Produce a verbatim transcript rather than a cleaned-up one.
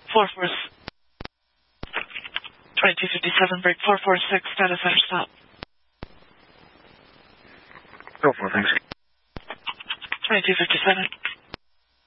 four four, twenty-two fifty-seven, break four four six, status center stop. Go for it, thanks. twenty-two fifty-seven.